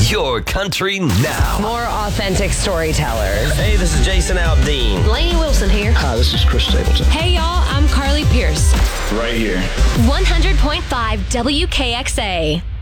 Your country now. More authentic storytellers. Hey, this is Jason Aldean. Lainey Wilson here. Hi, this is Chris Stapleton. Hey, y'all, I'm Carly Pierce. Right here. 100.5 WKXA.